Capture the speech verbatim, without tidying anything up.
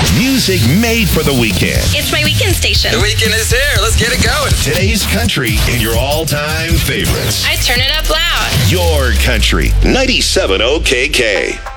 Music made for the weekend. It's my weekend station. The weekend is here. Let's get it going. Today's country and your all-time favorites. I turn it up loud. Your country. ninety-seven O K K.